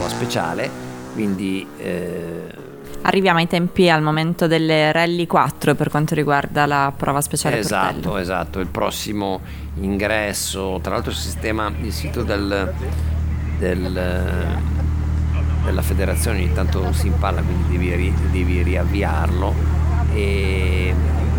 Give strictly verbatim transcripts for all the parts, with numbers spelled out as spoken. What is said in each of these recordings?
speciale, quindi eh... arriviamo ai tempi al momento delle Rally quattro per quanto riguarda la prova speciale. Esatto, Portello. esatto, il prossimo ingresso, tra l'altro il sistema, il sito del, del della federazione ogni tanto si impalla, quindi devi, devi riavviarlo, e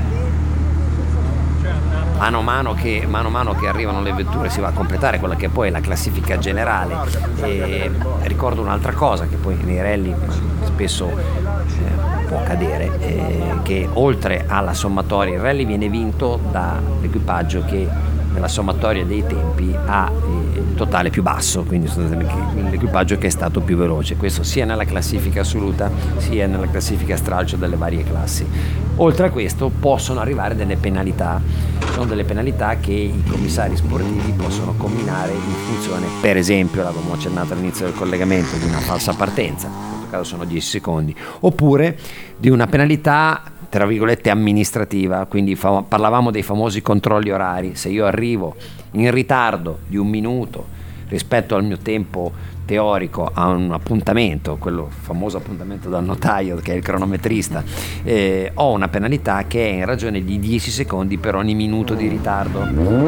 mano a mano che mano a mano che arrivano le vetture si va a completare quella che poi è la classifica generale. E ricordo un'altra cosa che poi nei rally spesso eh, può accadere, eh, che oltre alla sommatoria il rally viene vinto dall'equipaggio che nella sommatoria dei tempi ha eh, il totale più basso, quindi l'equipaggio che è stato più veloce, questo sia nella classifica assoluta sia nella classifica stralcio delle varie classi. Oltre a questo possono arrivare delle penalità, sono delle penalità che i commissari sportivi possono combinare in funzione, per esempio l'avevamo accennato all'inizio del collegamento, di una falsa partenza, in questo caso sono dieci secondi, oppure di una penalità tra virgolette amministrativa, quindi fa- parlavamo dei famosi controlli orari. Se io arrivo in ritardo di un minuto rispetto al mio tempo teorico a un appuntamento, quello famoso appuntamento dal notaio che è il cronometrista, eh, ho una penalità che è in ragione di dieci secondi per ogni minuto di ritardo,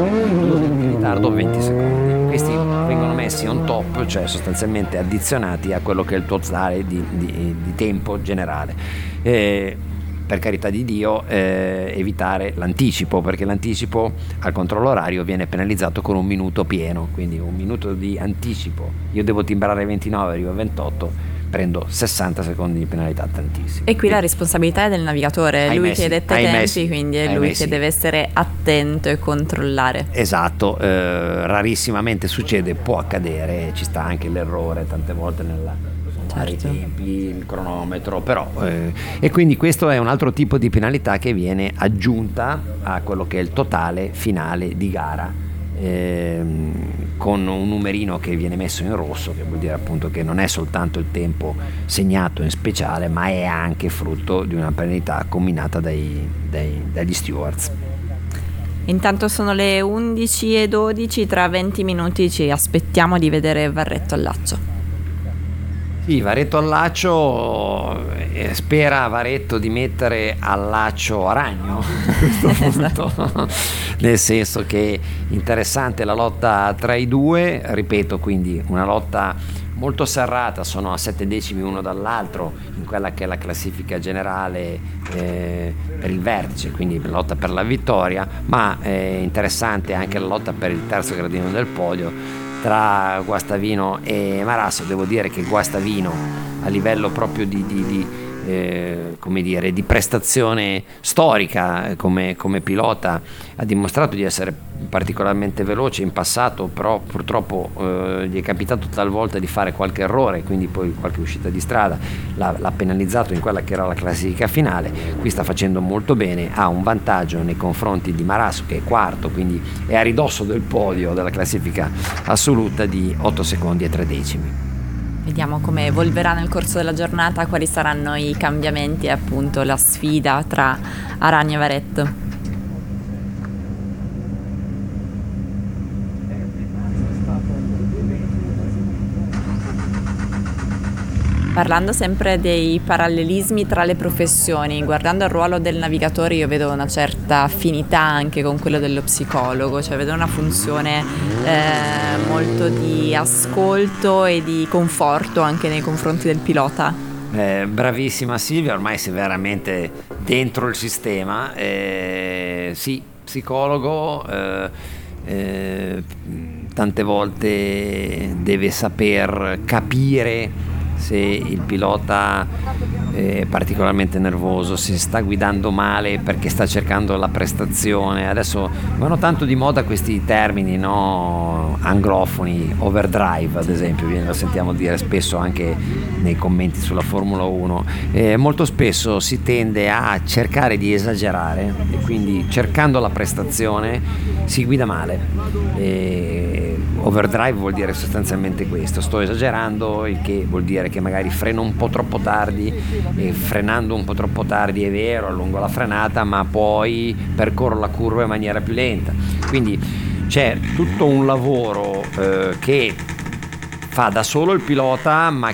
di ritardo venti secondi. Questi vengono messi on top, cioè sostanzialmente addizionati a quello che è il totale di, di, di tempo generale. Eh, per carità di Dio, eh, evitare l'anticipo, perché l'anticipo al controllo orario viene penalizzato con un minuto pieno, quindi un minuto di anticipo, io devo timbrare a ventinove, arrivo a ventotto, prendo sessanta secondi di penalità, tantissimo. E qui la responsabilità è del navigatore, è lui che detta i tempi, sì, quindi è lui che sì. deve essere attento e controllare. Esatto, eh, rarissimamente succede, può accadere, ci sta anche l'errore tante volte nella i tempi, il cronometro, però eh, e quindi questo è un altro tipo di penalità che viene aggiunta a quello che è il totale finale di gara, eh, con un numerino che viene messo in rosso, che vuol dire appunto che non è soltanto il tempo segnato in speciale, ma è anche frutto di una penalità combinata dai, dai, dagli stewards. Intanto sono le undici e dodici, tra venti minuti ci aspettiamo di vedere Varretto al laccio. Sì, Varretto al laccio, eh, spera Varretto di mettere al laccio a ragno a questo punto, nel senso che interessante la lotta tra i due, ripeto, quindi una lotta molto serrata, sono a sette decimi uno dall'altro in quella che è la classifica generale eh, per il vertice, quindi la lotta per la vittoria, ma è interessante anche la lotta per il terzo gradino del podio tra Guastavino e Marassi. Devo dire che Guastavino a livello proprio di, di, di eh, come dire, di prestazione storica come, come pilota ha dimostrato di essere particolarmente veloce in passato, però purtroppo eh, gli è capitato talvolta di fare qualche errore, quindi poi qualche uscita di strada l'ha, l'ha penalizzato in quella che era la classifica finale. Qui sta facendo molto bene, ha un vantaggio nei confronti di Marassi che è quarto, quindi è a ridosso del podio della classifica assoluta di otto secondi e tre decimi. Vediamo come evolverà nel corso della giornata, quali saranno i cambiamenti e appunto la sfida tra Aragno e Varretto. Parlando sempre dei parallelismi tra le professioni, guardando il ruolo del navigatore io vedo una certa affinità anche con quello dello psicologo, cioè vedo una funzione eh, molto di ascolto e di conforto anche nei confronti del pilota. Eh, bravissima Silvia, ormai sei veramente dentro il sistema. Eh, sì, psicologo, eh, eh, tante volte deve saper capire se il pilota è particolarmente nervoso, se sta guidando male perché sta cercando la prestazione. Adesso vanno tanto di moda questi termini, no? Anglofoni, overdrive ad esempio, lo sentiamo dire spesso anche nei commenti sulla Formula uno. Eh, molto spesso si tende a cercare di esagerare e quindi cercando la prestazione si guida male. Eh, overdrive vuol dire sostanzialmente questo: sto esagerando, il che vuol dire che magari freno un po' troppo tardi, e frenando un po' troppo tardi è vero, allungo la frenata, ma poi percorro la curva in maniera più lenta. Quindi c'è tutto un lavoro eh, che fa da solo il pilota, ma